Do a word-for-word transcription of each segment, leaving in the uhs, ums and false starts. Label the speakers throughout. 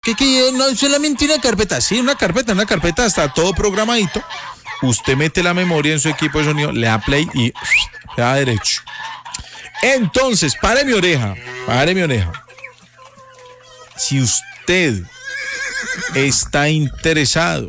Speaker 1: que, que no solamente una carpeta, sí, una carpeta, una carpeta, está todo programadito. Usted mete la memoria en su equipo de sonido, le da play y le da derecho. Entonces, pare mi oreja, pare mi oreja. Si usted está interesado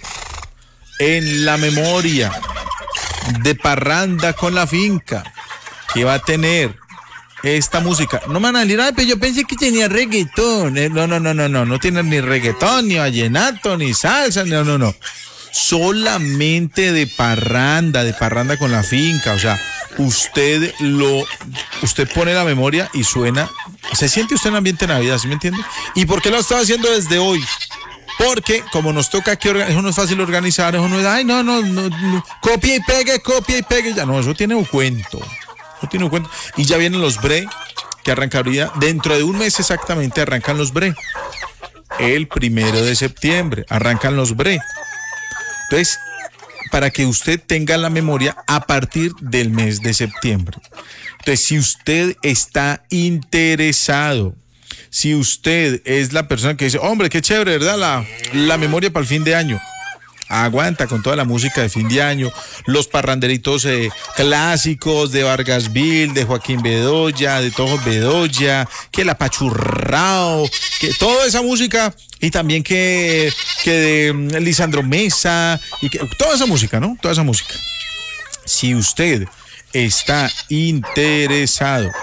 Speaker 1: en la memoria de Parranda con la Finca, que va a tener esta música, no me van a decir, ay, pero yo pensé que tenía reggaetón. No, no, no, no, no, no tiene ni reggaetón, ni vallenato, ni salsa, no, no, no. Solamente de parranda, de Parranda con la Finca. O sea, usted lo, usted pone la memoria y suena, se siente usted en ambiente de Navidad, ¿sí me entiende? ¿Y por qué lo está haciendo desde hoy? Porque como nos toca aquí, eso no es fácil organizar, eso no es, ay, no, no, no, no, copia y pegue, copia y pegue, ya no, eso tiene un cuento, eso tiene un cuento. Y ya vienen los bre, que arrancaría, dentro de un mes exactamente arrancan los bre, el primero de septiembre, arrancan los bre. Entonces, para que usted tenga la memoria a partir del mes de septiembre. Entonces, si usted está interesado, si usted es la persona que dice, hombre, qué chévere, ¿verdad? La, la memoria para el fin de año. Aguanta con toda la música de fin de año, los parranderitos eh, clásicos de Vargas Vil, de Joaquín Bedoya, de Tojo Bedoya, que la Pachurrao, que toda esa música, y también que, que de um, Lisandro Mesa, y que, toda esa música, ¿no? Toda esa música. Si usted está interesado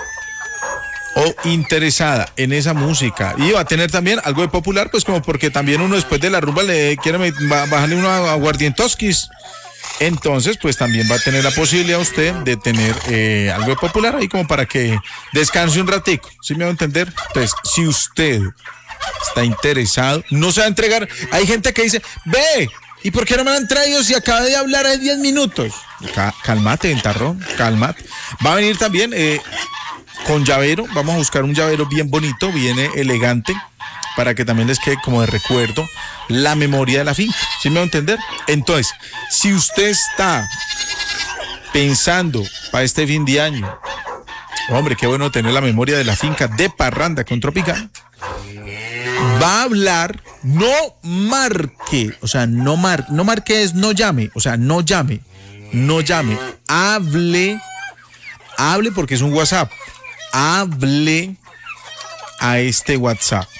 Speaker 1: o interesada en esa música y va a tener también algo de popular, pues como porque también uno después de la rumba le quiere bajarle uno a aguardientoskis, entonces pues también va a tener la posibilidad usted de tener eh, algo de popular ahí como para que descanse un ratico, ¿sí me va a entender? Entonces, si usted está interesado, no se va a entregar. Hay gente que dice, ve, ¿y por qué no me han traído si acabé de hablar hace diez minutos? Cá, cálmate, ventarrón, cálmate. Va a venir también eh, con llavero, vamos a buscar un llavero bien bonito, bien elegante, para que también les quede como de recuerdo la memoria de la finca, ¿sí me va a entender? Entonces, si usted está pensando para este fin de año, hombre, qué bueno tener la memoria de la finca de Parranda con Tropical, va a hablar, no marque, o sea, no mar, no marque es no llame, o sea, no llame, no llame, hable, hable porque es un WhatsApp. Hable a este WhatsApp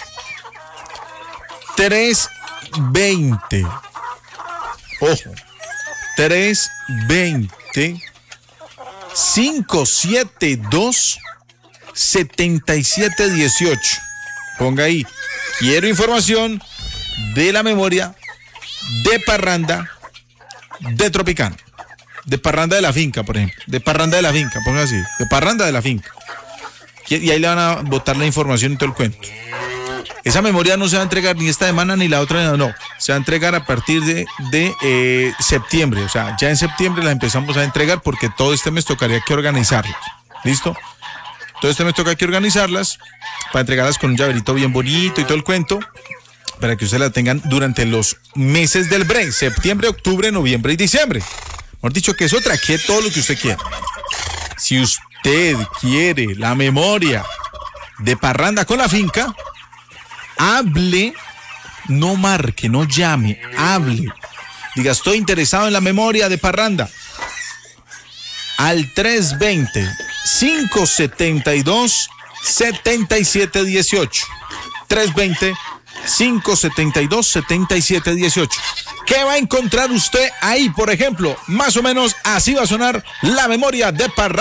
Speaker 1: tres veinte, ojo, tres veinte, cinco siete dos, siete siete uno ocho. Ponga ahí, quiero información de la memoria de Parranda de Tropicana, de Parranda de la Finca, por ejemplo, de Parranda de la Finca, ponga así, de Parranda de la Finca. Y ahí le van a botar la información y todo el cuento. Esa memoria no se va a entregar ni esta semana ni la otra, no, se va a entregar a partir de, de eh, septiembre, o sea, ya en septiembre la empezamos a entregar porque todo este mes tocaría que organizarlas, ¿listo? Todo este mes toca que organizarlas para entregarlas con un llaverito bien bonito y todo el cuento, para que ustedes la tengan durante los meses del break, septiembre, octubre, noviembre y diciembre. Mejor dicho, que eso traquee todo lo que usted quiera. Si usted usted quiere la memoria de Parranda con la Finca, hable, no marque, no llame, hable. Diga, estoy interesado en la memoria de Parranda. Al tres veinte, cinco siete dos, siete siete uno ocho. tres veinte, cinco siete dos, siete siete uno ocho. ¿Qué va a encontrar usted ahí, por ejemplo? Más o menos así va a sonar la memoria de Parranda.